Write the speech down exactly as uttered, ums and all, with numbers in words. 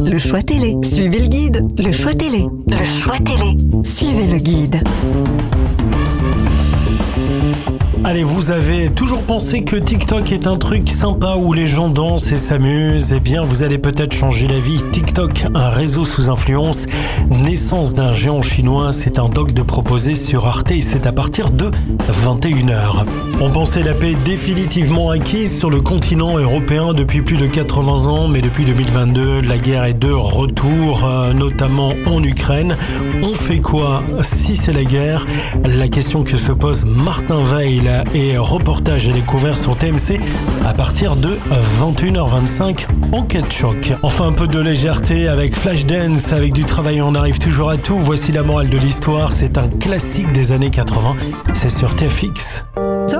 le choix télé. Suivez le guide, le choix télé. Le choix télé. Suivez le guide. Allez, vous avez toujours pensé que TikTok est un truc sympa où les gens dansent et s'amusent? Eh bien, vous allez peut-être changer d'avis. TikTok, un réseau sous influence, naissance d'un géant chinois, c'est un doc de proposé sur Arte et c'est à partir de vingt et une heures. On pensait la paix définitivement acquise sur le continent européen depuis plus de quatre-vingts ans, mais depuis deux mille vingt-deux, la guerre est de retour, euh, notamment en Ukraine. On fait quoi si c'est la guerre? La question que se pose Martin Veil et reportage à découvert sur T M C à partir de vingt et une heures vingt-cinq. Enquête choc. Enfin, un peu de légèreté avec Flashdance, avec du travail, on arrive toujours à tout. Voici la morale de l'histoire, c'est un classique des années quatre-vingts, c'est sur T F X.